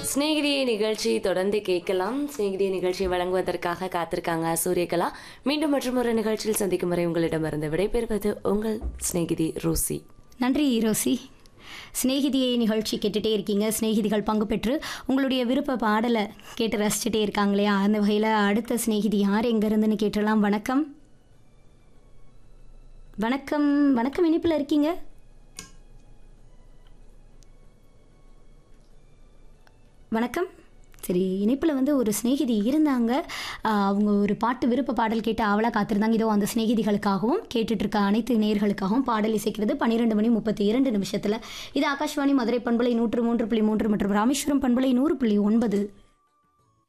சிநேகிதியை நிகழ்ச்சி தொடர்ந்து கேட்கலாம். சிநேகிதியை நிகழ்ச்சியை வழங்குவதற்காக காத்திருக்காங்க சூரியகலா. மீண்டும் மற்றும் ஒரு நிகழ்ச்சியில் சந்திக்கும் வரை உங்களிடமிருந்து விடைபெறுவது உங்கள் சிநேகிதி ரோசி. நன்றி ரோசி. சிநேகிதியை நிகழ்ச்சி கேட்டுகிட்டே இருக்கீங்க. சிநேகிதிகள் பங்கு பெற்று உங்களுடைய விருப்ப பாடலை கேட்டு ரசிச்சுட்டே இருக்காங்க இல்லையா? அந்த வகையில் அடுத்த சிநேகிதி யார் எங்கேருந்துன்னு கேட்டலாம். வணக்கம் வணக்கம் வணக்கம், இனிப்பில் இருக்கீங்க? வணக்கம். சரி, இணைப்பில் ஒரு சிநேகிதி இருந்தாங்க. அவங்க ஒரு விருப்ப பாடல் கேட்டு அவளாக காத்திருந்தாங்க. இதோ அந்த சிநேகிதிகளுக்காகவும் கேட்டுட்ருக்க அனைத்து நேயர்களுக்காகவும் பாடல் இசைக்கிறது 12:32 இது ஆகாஷ்வாணி மதுரை பண்பலை 103.3 மற்றும் ராமேஸ்வரம் பண்பலை 100.9